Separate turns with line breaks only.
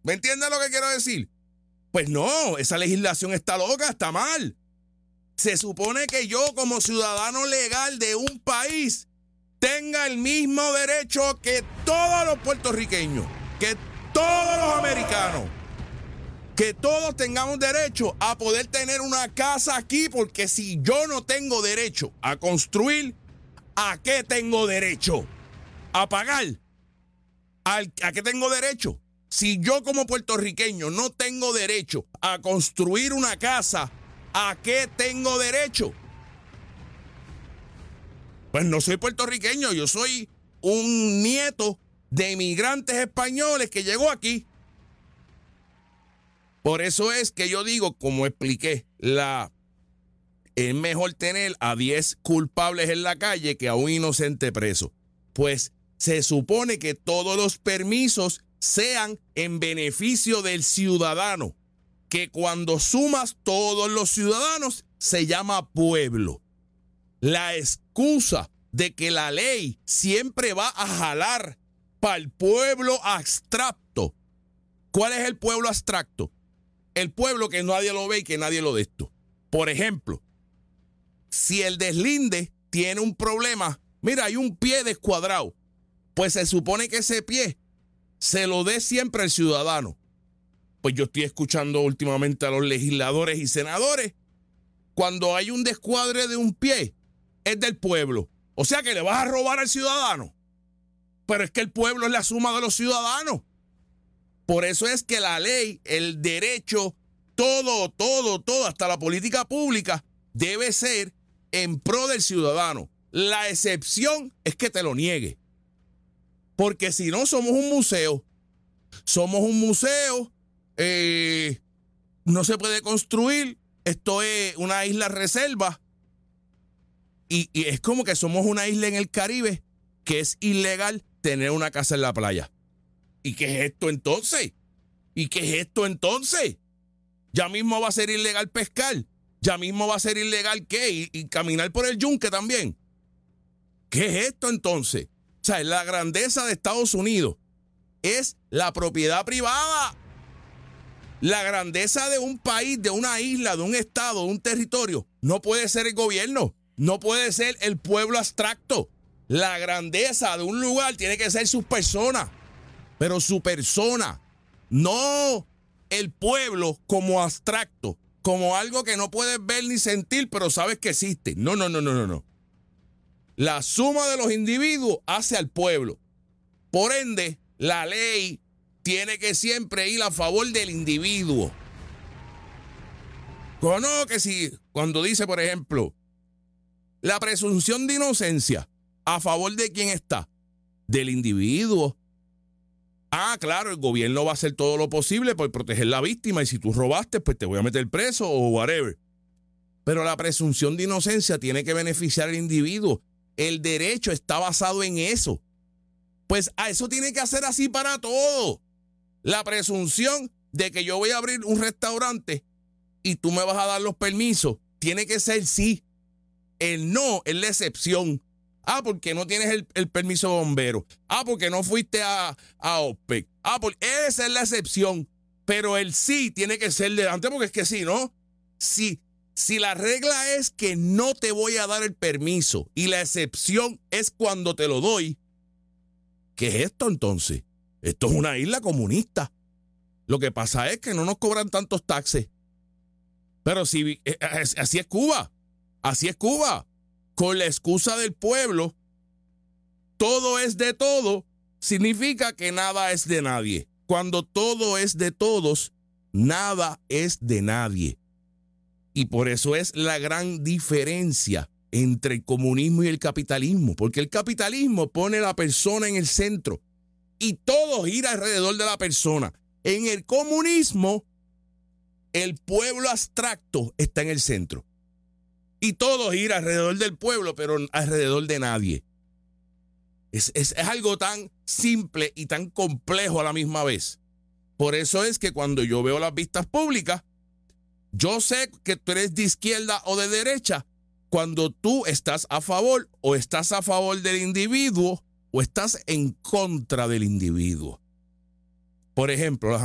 ¿Me entiendes lo que quiero decir? Pues no, esa legislación está loca, está mal. Se supone que yo como ciudadano legal de un país tenga el mismo derecho que todos los puertorriqueños, que todos los americanos, que todos tengamos derecho a poder tener una casa aquí, porque si yo no tengo derecho a construir, ¿a qué tengo derecho? ¿A pagar? ¿A qué tengo derecho? Si yo como puertorriqueño no tengo derecho a construir una casa, ¿a qué tengo derecho? Pues no soy puertorriqueño, yo soy un nieto de inmigrantes españoles que llegó aquí. Por eso es que yo digo, como expliqué, es mejor tener a 10 culpables en la calle que a un inocente preso. Pues se supone que todos los permisos sean en beneficio del ciudadano, que cuando sumas todos los ciudadanos se llama pueblo. La excusa de que la ley siempre va a jalar para el pueblo abstracto. ¿Cuál es el pueblo abstracto? El pueblo que nadie lo ve y que nadie lo de esto. Por ejemplo, si el deslinde tiene un problema, mira, hay un pie descuadrado, pues se supone que ese pie se lo dé siempre el ciudadano. Pues yo estoy escuchando últimamente a los legisladores y senadores, cuando hay un descuadre de un pie, es del pueblo. O sea que le vas a robar al ciudadano. Pero es que el pueblo es la suma de los ciudadanos. Por eso es que la ley, el derecho, todo, hasta la política pública, debe ser en pro del ciudadano. La excepción es que te lo niegue. Porque si no, somos un museo. Somos un museo, no se puede construir. Esto es una isla reserva. Y es como que somos una isla en el Caribe que es ilegal tener una casa en la playa. ¿Y qué es esto entonces? ¿Y qué es esto entonces? Ya mismo va a ser ilegal pescar. Ya mismo va a ser ilegal ¿qué? Y caminar por el yunque también. ¿Qué es esto entonces? O sea, la grandeza de Estados Unidos es la propiedad privada. La grandeza de un país, de una isla, de un estado, de un territorio, no puede ser el gobierno. No puede ser el pueblo abstracto. La grandeza de un lugar tiene que ser sus personas. Pero su persona, no el pueblo como abstracto, como algo que no puedes ver ni sentir, pero sabes que existe. No. La suma de los individuos hace al pueblo. Por ende, la ley tiene que siempre ir a favor del individuo. No, que si, cuando dice, por ejemplo, la presunción de inocencia, ¿a favor de quién está? Del individuo. Ah, claro, el gobierno va a hacer todo lo posible por proteger a la víctima y si tú robaste, pues te voy a meter preso o whatever. Pero la presunción de inocencia tiene que beneficiar al individuo. El derecho está basado en eso. Pues a eso tiene que hacer así para todo. La presunción de que yo voy a abrir un restaurante y tú me vas a dar los permisos, tiene que ser sí. El no es la excepción. Ah, porque no tienes el permiso de bombero. Ah, porque no fuiste a OPEC. Ah, porque esa es la excepción. Pero el sí tiene que ser delante, porque es que si no, si la regla es que no te voy a dar el permiso y la excepción es cuando te lo doy, ¿qué es esto entonces? Esto es una isla comunista. Lo que pasa es que no nos cobran tantos taxes. Pero si así es Cuba. Así es Cuba. Con la excusa del pueblo, todo es de todo, significa que nada es de nadie. Cuando todo es de todos, nada es de nadie. Y por eso es la gran diferencia entre el comunismo y el capitalismo, porque el capitalismo pone a la persona en el centro y todo gira alrededor de la persona. En el comunismo, el pueblo abstracto está en el centro. Y todo gira alrededor del pueblo, pero alrededor de nadie. Es algo tan simple y tan complejo a la misma vez. Por eso es que cuando yo veo las vistas públicas, yo sé que tú eres de izquierda o de derecha cuando tú estás a favor o estás a favor del individuo o estás en contra del individuo. Por ejemplo,